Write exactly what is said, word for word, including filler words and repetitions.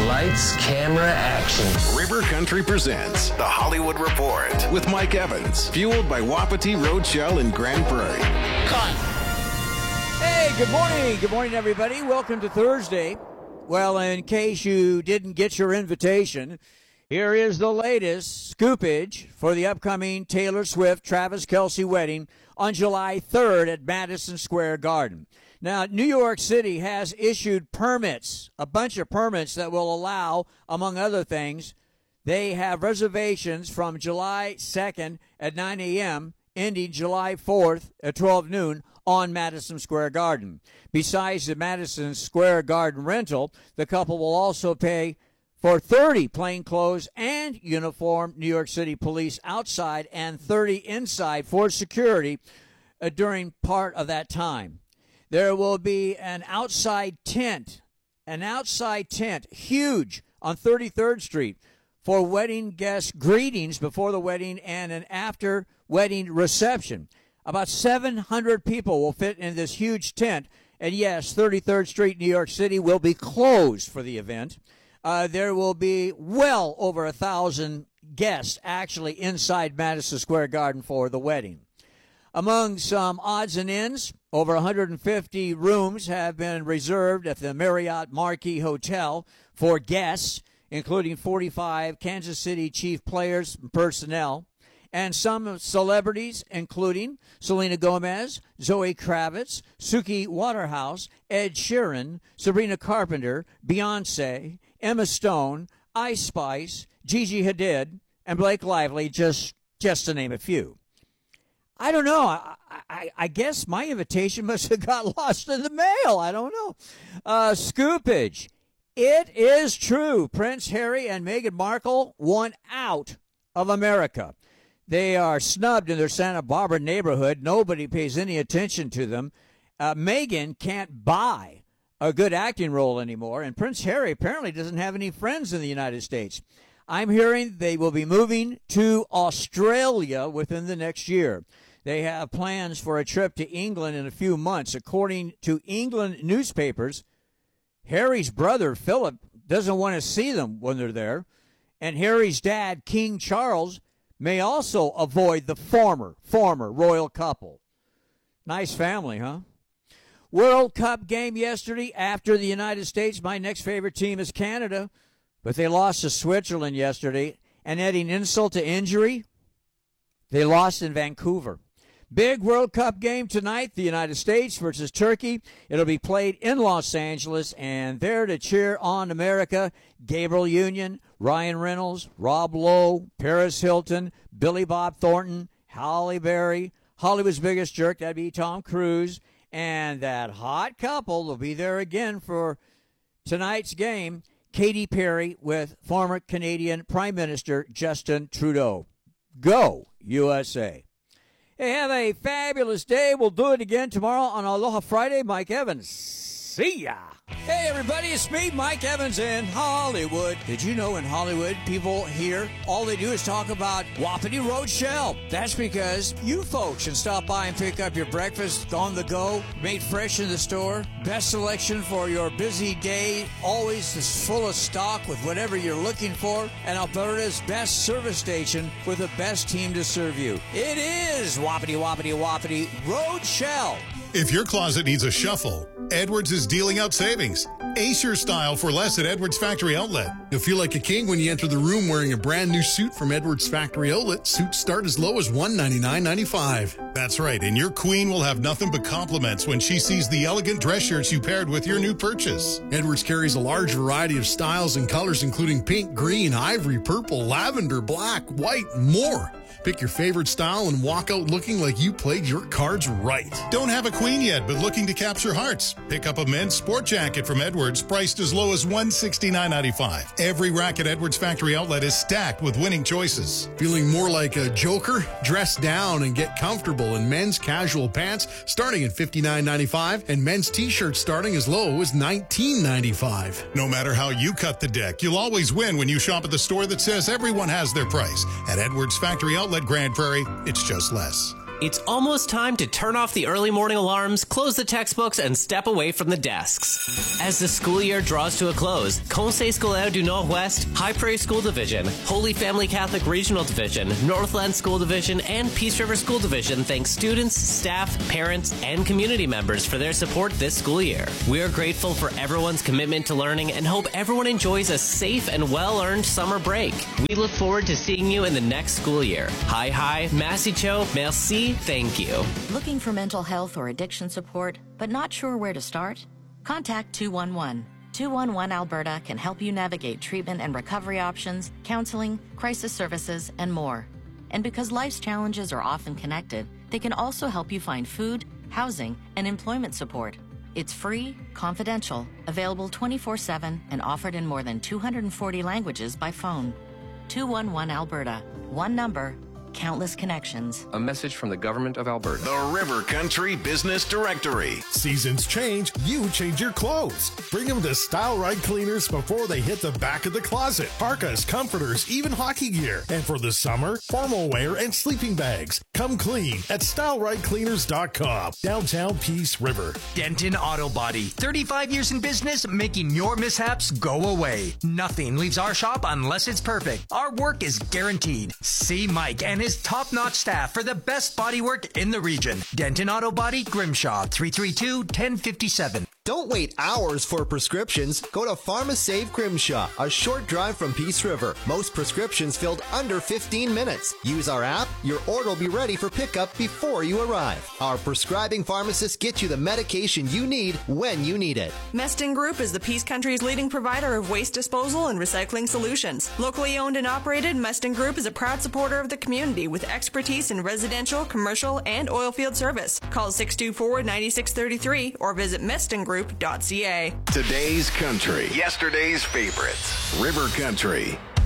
Lights, camera, action. River Country presents The Hollywood Report with Mike Evans, fueled by Wapiti Roadshell in Grand Prairie. Cut. Hey, good morning. Good morning, everybody. Welcome to Thursday. Well, in case you didn't get your invitation, here is the latest scoopage for the upcoming Taylor Swift Travis Kelce wedding on July third at Madison Square Garden. Now, New York City has issued permits, a bunch of permits that will allow, among other things, they have reservations from July second at nine a.m. ending July fourth at twelve noon on Madison Square Garden. Besides the Madison Square Garden rental, the couple will also pay for thirty plainclothes and uniformed New York City police outside and thirty inside for security uh, during part of that time. There will be an outside tent, an outside tent, huge, on thirty-third Street for wedding guest greetings before the wedding and an after-wedding reception. About seven hundred people will fit in this huge tent. And yes, thirty-third Street, New York City will be closed for the event. Uh, there will be well over a thousand guests actually inside Madison Square Garden for the wedding. Among some odds and ends, over one hundred fifty rooms have been reserved at the Marriott Marquis Hotel for guests, including forty-five Kansas City Chief players and personnel, and some celebrities, including Selena Gomez, Zoe Kravitz, Suki Waterhouse, Ed Sheeran, Sabrina Carpenter, Beyonce, Emma Stone, Ice Spice, Gigi Hadid, and Blake Lively, just, just to name a few. I don't know. I, I, I guess my invitation must have got lost in the mail. I don't know. Uh, scoopage. It is true. Prince Harry and Meghan Markle want out of America. They are snubbed in their Santa Barbara neighborhood. Nobody pays any attention to them. Uh, Meghan can't buy a good acting role anymore, and Prince Harry apparently doesn't have any friends in the United States. I'm hearing they will be moving to Australia within the next year. They have plans for a trip to England in a few months. According to England newspapers, Harry's brother, Philip, doesn't want to see them when they're there. And Harry's dad, King Charles, may also avoid the former, former royal couple. Nice family, huh? World Cup game yesterday after the United States. My next favorite team is Canada, but they lost to Switzerland yesterday. And adding insult to injury, they lost in Vancouver. Big World Cup game tonight, the United States versus Turkey. It'll be played in Los Angeles, and there to cheer on America, Gabriel Union, Ryan Reynolds, Rob Lowe, Paris Hilton, Billy Bob Thornton, Halle Berry, Hollywood's biggest jerk, that'd be Tom Cruise, and that hot couple will be there again for tonight's game, Katy Perry with former Canadian Prime Minister Justin Trudeau. Go, U S A. Hey, have a fabulous day. We'll do it again tomorrow on Aloha Friday. Mike Evans. See ya. Hey, everybody, it's me, Mike Evans in Hollywood. Did you know in Hollywood, people here, all they do is talk about Wapiti Roadshell? That's because you folks can stop by and pick up your breakfast on the go, made fresh in the store. Best selection for your busy day, always is full of stock with whatever you're looking for. And Alberta's best service station with the best team to serve you. It is Wapiti, Wapiti, Wapiti Roadshell. If your closet needs a shuffle, Edwards is dealing out savings. Ace your style for less at Edwards Factory Outlet. You'll feel like a king when you enter the room wearing a brand new suit from Edwards Factory Outlet. Suits start as low as one hundred ninety-nine ninety-five. That's right, and your queen will have nothing but compliments when she sees the elegant dress shirts you paired with your new purchase. Edwards carries a large variety of styles and colors, including pink, green, ivory, purple, lavender, black, white, and more. Pick your favorite style and walk out looking like you played your cards right. Don't have a queen yet, but looking to capture hearts? Pick up a men's sport jacket from Edwards, priced as low as one hundred sixty-nine ninety-five. Every rack at Edwards Factory Outlet is stacked with winning choices. Feeling more like a joker? Dress down and get comfortable in men's casual pants starting at fifty-nine ninety-five and men's t-shirts starting as low as nineteen ninety-five. No matter how you cut the deck, you'll always win when you shop at the store that says everyone has their price. At Edwards Factory Outlet Grand Prairie, it's just less. It's almost time to turn off the early morning alarms, close the textbooks, and step away from the desks. As the school year draws to a close, Conseil Scolaire du Nord-Ouest, High Prairie School Division, Holy Family Catholic Regional Division, Northland School Division, and Peace River School Division thank students, staff, parents, and community members for their support this school year. We are grateful for everyone's commitment to learning and hope everyone enjoys a safe and well-earned summer break. We look forward to seeing you in the next school year. Hi, hi, Massey Cho, merci, thank you. Looking for mental health or addiction support, but not sure where to start? Contact two one one. two one one Alberta can help you navigate treatment and recovery options, counseling, crisis services, and more. And because life's challenges are often connected, they can also help you find food, housing, and employment support. It's free, confidential, available twenty-four seven, and offered in more than two hundred forty languages by phone. two one one Alberta. One number, countless connections. A message from the Government of Alberta. The River Country Business Directory. Seasons change, you change your clothes. Bring them to Style Ride Cleaners before they hit the back of the closet. Parkas, comforters, even hockey gear. And for the summer, formal wear and sleeping bags. Come clean at style ride cleaners dot com. Downtown Peace River. Denton Auto Body. thirty-five years in business, making your mishaps go away. Nothing leaves our shop unless it's perfect. Our work is guaranteed. See Mike and his top-notch staff for the best body work in the region. Denton Auto Body, Grimshaw, three three two, one oh five seven. Don't wait hours for prescriptions. Go to PharmaSave Grimshaw, a short drive from Peace River. Most prescriptions filled under fifteen minutes. Use our app. Your order will be ready for pickup before you arrive. Our prescribing pharmacists get you the medication you need when you need it. Meston Group is the Peace Country's leading provider of waste disposal and recycling solutions. Locally owned and operated, Meston Group is a proud supporter of the community with expertise in residential, commercial, and oil field service. Call six two four, nine six three three or visit meston group dot c a. Today's country. Yesterday's favorites. River Country.